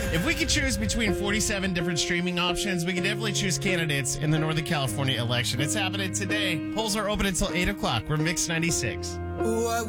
If we could choose between 47 different streaming options, we could definitely choose candidates in the Northern California election. It's happening today. Polls are open until 8 o'clock. We're Mix 96.